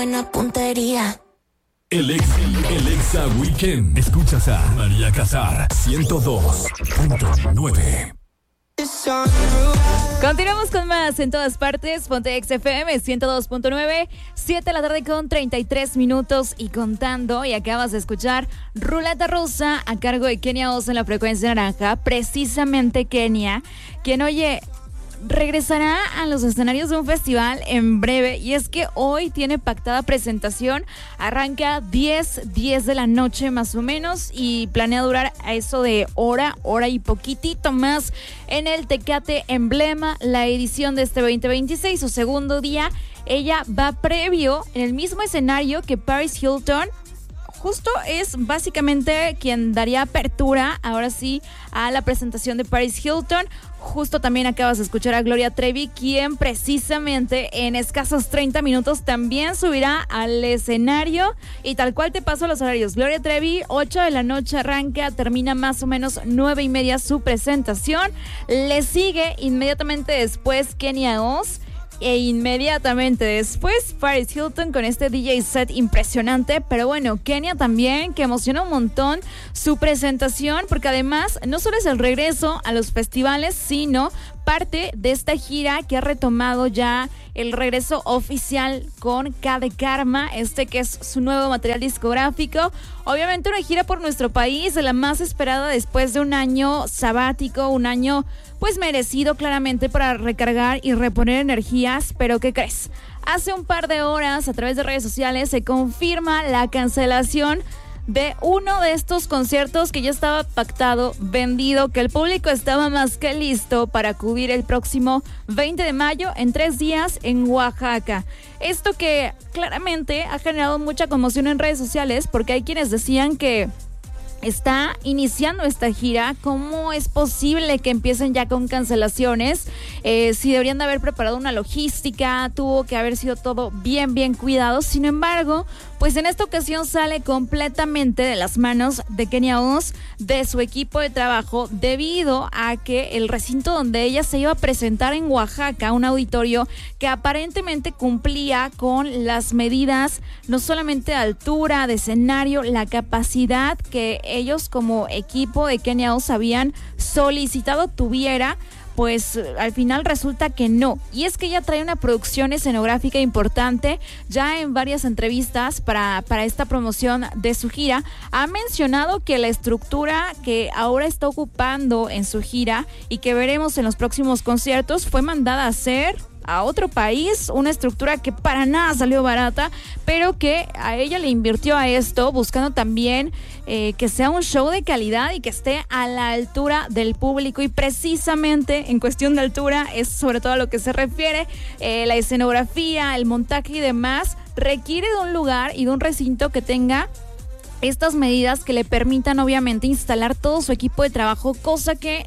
Buena puntería. El Exa Weekend. Escuchas a María Casar, 102.9. Continuamos con más en todas partes. Ponte XFM 102.9, 7 de la tarde con 33 minutos y contando. Y acabas de escuchar Ruleta Rusa a cargo de Kenia Os en la frecuencia naranja. Precisamente Kenia, quien regresará a los escenarios de un festival en breve, y es que hoy tiene pactada presentación, arranca 10 de la noche más o menos y planea durar a eso de hora y poquitito más en el Tecate Emblema, la edición de este 2026, su segundo día. Ella va previo en el mismo escenario que Paris Hilton. Justo es básicamente quien daría apertura, ahora sí, a la presentación de Paris Hilton. Justo también acabas de escuchar a Gloria Trevi, quien precisamente en escasos 30 minutos también subirá al escenario. Y tal cual te paso los horarios. Gloria Trevi, 8 de la noche arranca, termina más o menos 9:30 su presentación. Le sigue inmediatamente después Kenia Os. E inmediatamente después Paris Hilton con este DJ set impresionante. Pero bueno, Kenia también, que emociona un montón su presentación, porque además no solo es el regreso a los festivales, sino parte de esta gira que ha retomado ya el regreso oficial con K de Karma, que es su nuevo material discográfico. Obviamente una gira por nuestro país, la más esperada después de un año sabático, un año pues merecido claramente para recargar y reponer energías. Pero ¿qué crees? Hace un par de horas a través de redes sociales se confirma la cancelación de uno de estos conciertos que ya estaba pactado, vendido, que el público estaba más que listo para acudir el próximo 20 de mayo en 3 días en Oaxaca. Esto que claramente ha generado mucha conmoción en redes sociales, porque hay quienes decían que está iniciando esta gira, ¿cómo es posible que empiecen ya con cancelaciones? Si deberían de haber preparado una logística, tuvo que haber sido todo bien cuidado. Sin embargo, pues en esta ocasión sale completamente de las manos de Kenia Os, de su equipo de trabajo, debido a que el recinto donde ella se iba a presentar en Oaxaca, un auditorio que aparentemente cumplía con las medidas, no solamente de altura, de escenario, la capacidad que ellos como equipo de Kenia Os habían solicitado tuviera, pues al final resulta que no. Y es que ella trae una producción escenográfica importante. Ya en varias entrevistas para esta promoción de su gira ha mencionado que la estructura que ahora está ocupando en su gira y que veremos en los próximos conciertos fue mandada a hacer a otro país, una estructura que para nada salió barata, pero que a ella le invirtió a esto, buscando también que sea un show de calidad y que esté a la altura del público. Y precisamente en cuestión de altura es sobre todo a lo que se refiere, la escenografía, el montaje y demás, requiere de un lugar y de un recinto que tenga estas medidas que le permitan obviamente instalar todo su equipo de trabajo, cosa que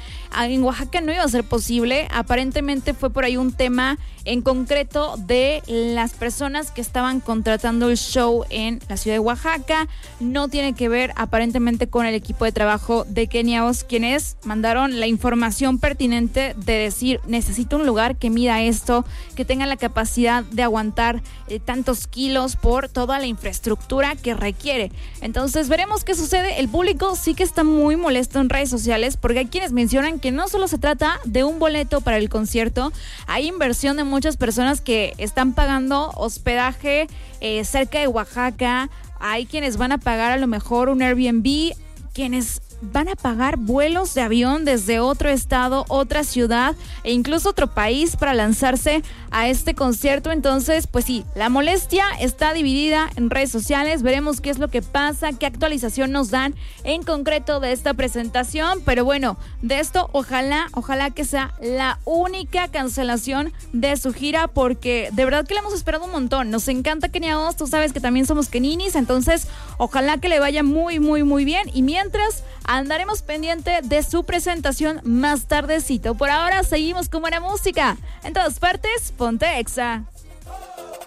en Oaxaca no iba a ser posible. Aparentemente fue por ahí un tema en concreto de las personas que estaban contratando el show en la ciudad de Oaxaca. No tiene que ver aparentemente con el equipo de trabajo de Kenia Os, quienes mandaron la información pertinente de decir: necesito un lugar que mida esto, que tenga la capacidad de aguantar tantos kilos por toda la infraestructura que requiere. Entonces veremos qué sucede. El público sí que está muy molesto en redes sociales, porque hay quienes mencionan que no solo se trata de un boleto para el concierto, hay inversión de muchas personas que están pagando hospedaje cerca de Oaxaca, hay quienes van a pagar a lo mejor un Airbnb, quienes van a pagar vuelos de avión desde otro estado, otra ciudad e incluso otro país para lanzarse a este concierto. Entonces, pues sí, la molestia está dividida en redes sociales. Veremos qué es lo que pasa, qué actualización nos dan en concreto de esta presentación. Pero bueno, de esto ojalá que sea la única cancelación de su gira, porque de verdad que la hemos esperado un montón. Nos encanta Kenia Os, tú sabes que también somos keninis, entonces ojalá que le vaya muy bien. Y mientras, andaremos pendiente de su presentación más tardecito. Por ahora seguimos con buena música. En todas partes, ponte Exa.